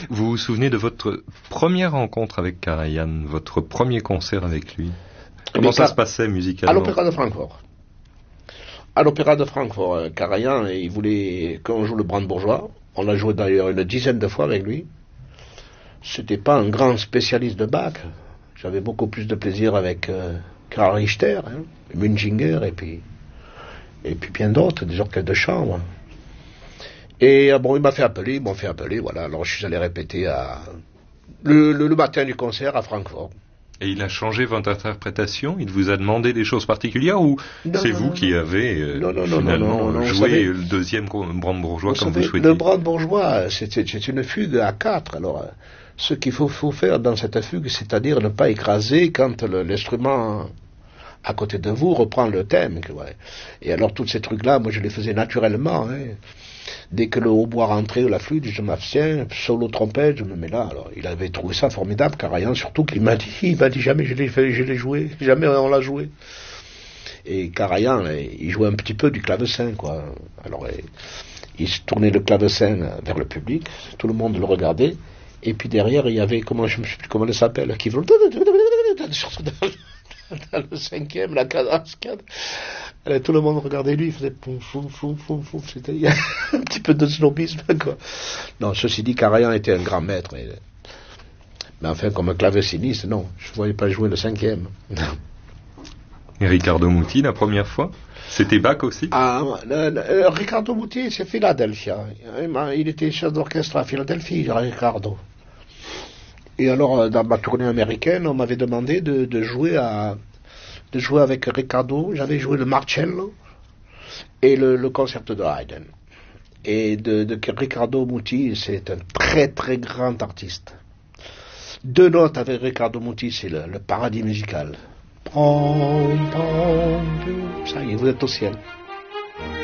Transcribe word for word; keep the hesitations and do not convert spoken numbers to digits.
Vous vous souvenez de votre première rencontre avec Karajan, votre premier concert avec lui? Comment ça se passait musicalement? À l'Opéra de Francfort. À l'Opéra de Francfort, Karajan, il voulait qu'on joue le Brandebourgeois. On l'a joué d'ailleurs une dizaine de fois avec lui. C'était pas un grand spécialiste de Bach. J'avais beaucoup plus de plaisir avec euh, Karl Richter, hein, Munzinger et puis et puis bien d'autres, des orchestres de chambre. Et euh, bon, il m'a fait appeler, ils m'ont fait appeler, voilà. Alors je suis allé répéter à le, le, le matin du concert à Francfort. Et il a changé votre interprétation? Il vous a demandé des choses particulières ou non, c'est non, vous non, qui avez euh, non, non, finalement non, non, non, joué savez, le deuxième Brandebourgeois comme savez, vous souhaitiez? Le Brandebourgeois, c'est, c'est une fugue à quatre. Alors, euh, ce qu'il faut, faut faire dans cette fugue, c'est-à-dire ne pas écraser quand le, l'instrument à côté de vous reprend le thème. Ouais. Et alors, tous ces trucs-là, moi, je les faisais naturellement. Hein. Dès que le hautbois rentrait ou la flûte, je m'abstiens, solo trompette, je me mets là. Alors, il avait trouvé ça formidable, Karajan, surtout qu'il m'a dit, il m'a dit jamais je l'ai fait, je l'ai joué, jamais on l'a joué. Et Karajan, il jouait un petit peu du clavecin, quoi. Alors, il se tournait le clavecin vers le public, tout le monde le regardait, et puis derrière, il y avait, comment, je ne sais plus comment elle s'appelle, qui veut dans le cinquième, la cadence, alors, tout le monde regardait lui, il faisait pouf, pouf, pouf, pouf, pouf, c'était il y a un petit peu de snobisme, quoi. Non, ceci dit, Karajan était un grand maître, mais, mais enfin, comme un claveciniste, non, je ne voyais pas jouer le cinquième. Et Riccardo Muti, la première fois? C'était Bach aussi? Ah, le, le, Riccardo Muti, c'est Philadelphia. Il était chef d'orchestre à Philadelphie, Riccardo. Et alors, dans ma tournée américaine, on m'avait demandé de, de jouer à, de jouer avec Riccardo. J'avais joué le Marcello et le, le concerto de Haydn. Et de, de Riccardo Muti, c'est un très très grand artiste. Deux notes avec Riccardo Muti, c'est le, le paradis musical. Ça y est, vous êtes au ciel.